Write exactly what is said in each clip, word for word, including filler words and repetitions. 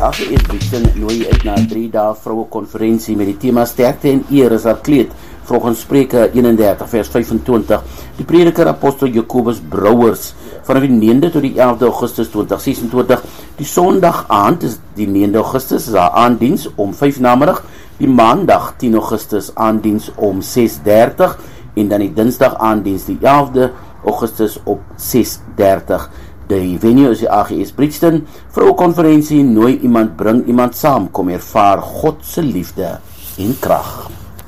A G S Brixton nooi uit na 'n drie dae vroue konferensie met die tema sterkte en eer is haar kleed. Volgens Spreuke eenendertig vers vyfentwintig. Die prediker apostel Jakobus Brouwers vanaf die negende tot die elfde Augustus tweeduisend sesentwintig. Die Sondag aand is die negende Augustus is haar aanddiens om vyf namiddag. Die Maandag tien Augustus aanddiens om ses dertig en dan die Dinsdag aanddiens die elfde Augustus op ses dertig. Die venue is die A G S Brixton. Vrouekonferensie nooi iemand, bring iemand saam, kom ervaar God se liefde en krag.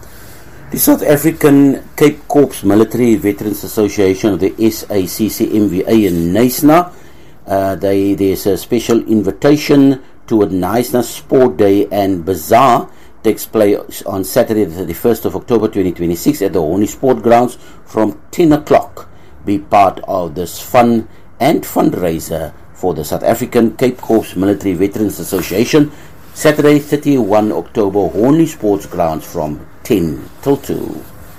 The South African Cape Corps Military Veterans Association, of the S A C C M V A in Knysna, uh, they, there's a special invitation to a Knysna Sport Day and Bazaar. Takes place on Saturday the thirty-first of October twenty twenty-six at the Horny Sport Grounds from ten o'clock. Be part of this fun and fundraiser for the South African Cape Corps Military Veterans Association, Saturday thirty-first of October, Horny Sports Grounds from ten till two.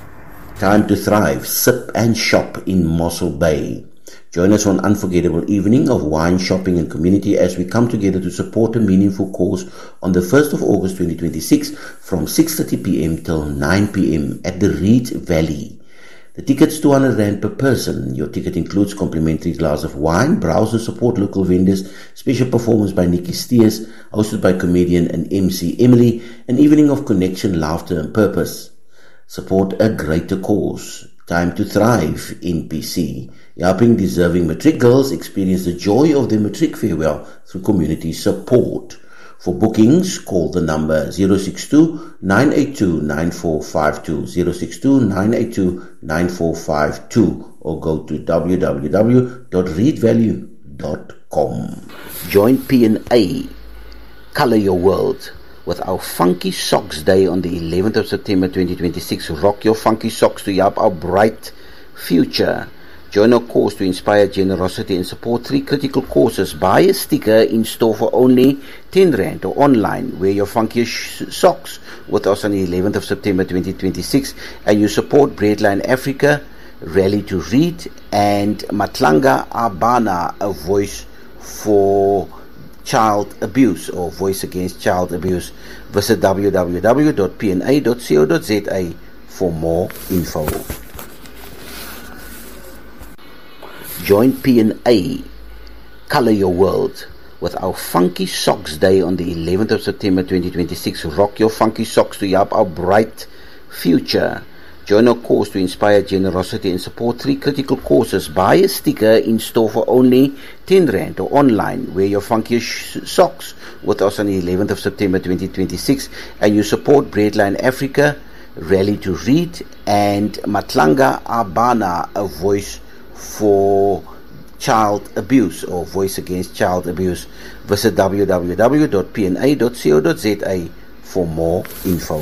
Time to thrive, sip and shop in Mossel Bay. Join us for an unforgettable evening of wine, shopping and community as we come together to support a meaningful cause on the first of August twenty twenty-six from six thirty p.m. till nine p.m. at the Reed Valley. The ticket's two hundred rand per person. Your ticket includes complimentary glass of wine, browse and support local vendors, special performance by Nikki Steers, hosted by comedian and M C Emily, an evening of connection, laughter and purpose. Support a greater cause. Time to thrive in P C. Helping deserving matric girls experience the joy of their matric farewell through community support. For bookings, call the number zero six two, nine eight two, nine four five two, zero six two, nine eight two, nine four five two, or go to w w w dot reed value dot com. Join P N A, Color Your World, with our Funky Socks Day on the eleventh of September twenty twenty-six. Rock your funky socks to help our bright future. Join our cause to inspire generosity and support three critical causes. Buy a sticker in store for only ten rand or online. Wear your funky sh- socks with us on the eleventh of September twenty twenty-six, and you support Breadline Africa, Rally to Read, and Matlanga Abana, a voice for child abuse or voice against child abuse. Visit w w w dot p n a dot co dot z a for more info. Join P N A, Color Your World, with our Funky Socks Day on the eleventh of September twenty twenty-six. Rock your funky socks to help our bright future. Join our cause to inspire generosity and support three critical causes. Buy a sticker in store for only ten rand or online. Wear your funky sh- socks with us on the eleventh of September twenty twenty-six, and you support Breadline Africa, Rally to Read, and Matlanga Abana, a voice for child abuse or voice against child abuse. Visit w w w dot p n a dot co dot z a for more info.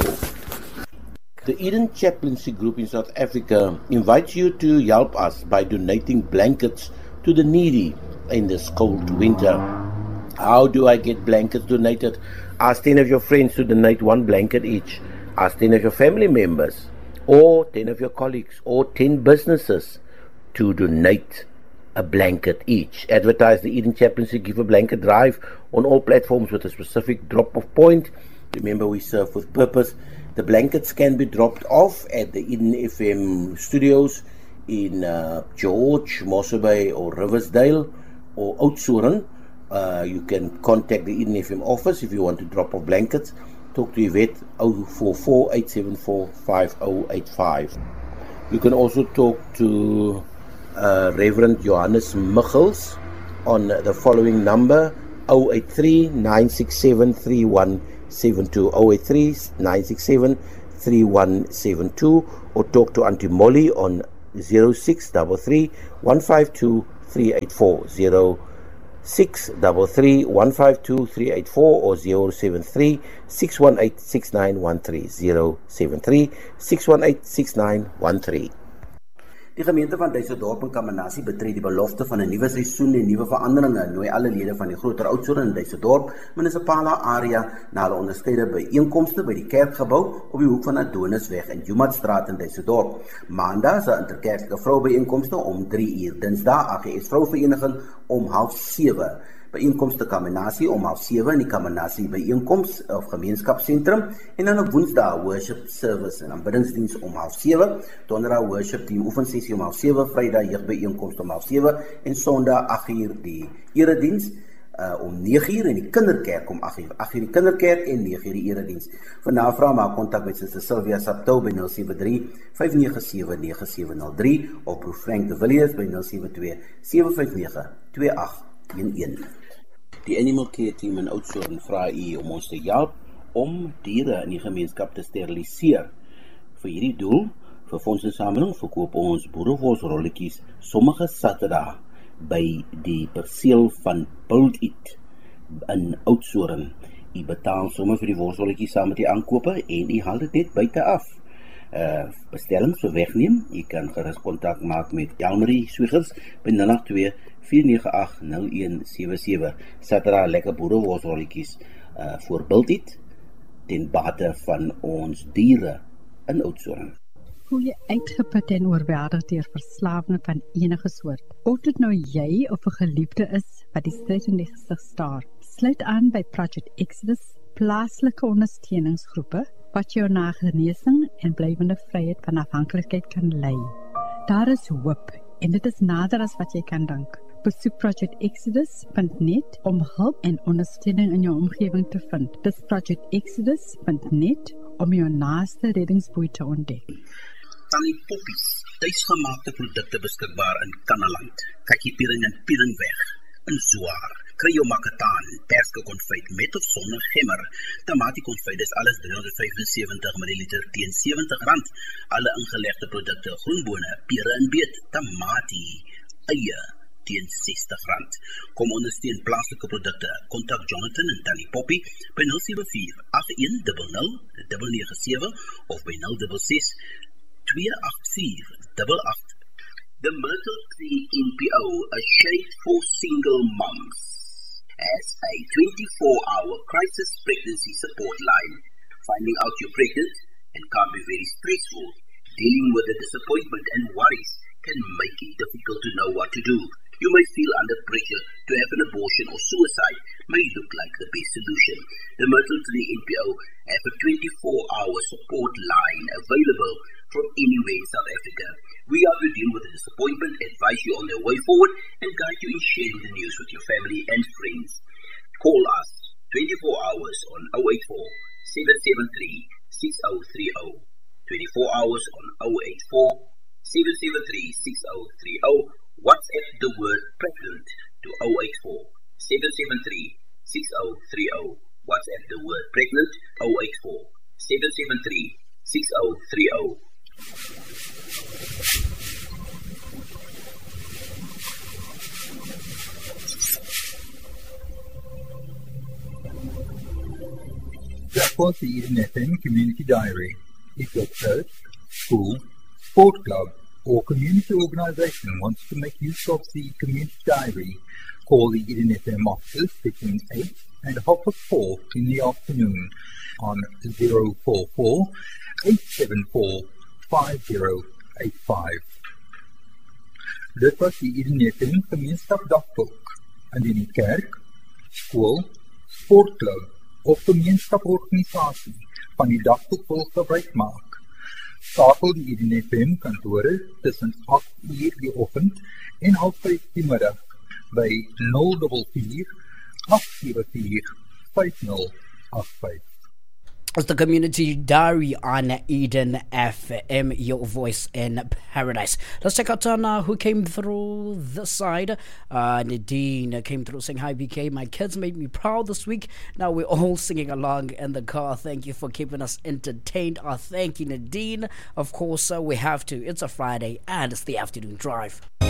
The Eden Chaplaincy Group in South Africa invites you to help us by donating blankets to the needy in this cold winter. How do I get blankets donated? Ask ten of your friends to donate one blanket each. Ask ten of your family members, or ten of your colleagues, or ten businesses to donate a blanket each. Advertise the Eden Chaplaincy Give a Blanket drive on all platforms with a specific drop-off point. Remember, we serve with purpose. The blankets can be dropped off at the Eden F M studios in uh, George, Mossel Bay, or Riversdale, or Oudtshoorn. Uh, you can contact the Eden F M office if you want to drop off blankets. Talk to Yvette zero four four, eight seven four, five zero eight five. You can also talk to uh, Reverend Johannes Michels on the following number zero eight three, nine six seven, three one seven two, zero eight three, nine six seven, three one seven two, or talk to Auntie Molly on zero six three three, one five two, three eight four, zero six three three, one five two, three eight four, or zero seven three, six one eight, six nine one three, zero seven three, six one eight, six nine one three. Die gemeente van Duisendorp en Kamanasie betree die belofte van 'n nuwe seisoen en nuwe veranderinge. Nooi alle lede van die groter Oudtshoorn in Duisendorp munisipale area na hulle onderskeide byeenkomste by die kerkgebou op die hoek van Adonisweg en Jumatstraat in Duisendorp. Maandag is 'n interkerklike vroubyeenkomste om drie uur. Dinsdag A G S Vrouvereniging om half sewe. byeenkomste Kaminasie om half sewe in die Kaminasie byeenkoms of gemeenskapsentrum, en dan op Woensdae worship service en aanbiddingsdiens om half sewe, Donderdag worship team oefensessie om half sewe, Vrydag jeugbyeenkomste om half sewe en Sondag agt uur die erediens. Uh, om nege uur en die kinderkerk om agt uur. agt uur die kinderkerk en nege uur die erediens. Vir navraag maak kontak met Suster Sylvia Saptou by nul sewe drie, vyf nege sewe, nege sewe nul drie of Prof Frank de Villiers by nul sewe twee, sewe vyf nege, twee agt een een. Die Animal Care Team in Oudtshoorn vra u om ons te help om diere in die gemeenskap te steriliseer. Vir hierdie doel, vir fondsinsameling, verkoop ons boerewolsrolletjies sommige Saterdag by die perseel van Build It in Oudtshoorn. U betaal sommer vir die worsrolletjies saam met die aankope en u haal dit net buite af. Uh, bestellings vir wegneem, u kan gerus kontak maak met Elmarie Swigers by nul agt twee, vier nege agt, nul een sewe sewe. Saterdag lekker boereworsrolletjies uh, voor Build It ten bate van ons diere in Oudtshoorn. Hoe jy uitgeput en oorweldig deur verslawing van enige soort. Of dit nou jy of 'n geliefde is wat die stryd in die gesig staar, sluit aan by Project Exodus, plaaslike ondersteuningsgroepe wat jou na genesing en blywende vryheid van afhanklikheid kan lei. Daar is hoop en dit is nader as wat jy kan dink. Besoek project exodus punt net om hulp en ondersteuning in jou omgewing te vind. Dis project exodus punt net om jou naaste reddingsboei te ontdek. Tannie Poppies, tuisgemaakte produkte beskikbaar in Kannaland, kakiepiering en pieringweg, in Zwaar. Kry jou makataan, perske konfyt met of sonder gemmer. Tamatie konfyt is alles driehonderdvyfensewentig milliliter teen sewentig rand. Alle ingelegde produkte, groenbone, pere en beet, tamatie, eie teen sestig rand. Kom ondersteun plaaslike produkte. Kontak Jonathan en Tannie Poppy by nul sewe vier, agt een nul nul, nege nege sewe of by nul ses ses, twee agt vier, agt agt. The Myrtle Tree N P O, a shade for single moms, as a twenty-four hour crisis pregnancy support line. Finding out you're pregnant and can be very stressful. Dealing with the disappointment and worries can make it difficult to know what to do. You may feel under pressure to have an abortion or suicide may look like the best solution. The Myrtle Tree N P O have a twenty-four hour support line available from anywhere in South Africa. We are to deal with the disappointment, advise you on the way forward, and guide you in sharing the news with your family and friends. Call us twenty-four hours on zero eight four, seven seven three, six zero three zero. twenty-four hours on zero eight four, seven seven three, six zero three zero. WhatsApp the word pregnant to zero eight four, seven seven three, six zero three zero. WhatsApp the word pregnant zero eight four, seven seven three, six zero three zero. That was the Eden F M Community Diary. If your church, school, sport club, or community organization wants to make use of the Community Diary, call the Eden F M office between eight and half past four in the afternoon on zero four four, eight seven four, five zero eight five. Dit was die Eden F M Gemeenskap Dagboek. Indien die kerk, skool, sportklub of gemeenskaporganisasie van die dagboek wil gebruik maak, skakel die Eden F M kantore tussen agt uur die oggend en half vyf die middag by nul vier vier, agt sewe vier, vyf nul agt vyf. It's the Community Diary on Eden F M, your voice in paradise. Let's check out on uh, who came through this side. Uh, Nadine came through saying, hi B K, my kids made me proud this week. Now we're all singing along in the car. Thank you for keeping us entertained. Uh, thank you, Nadine. Of course, uh, we have to. It's a Friday and it's the afternoon drive.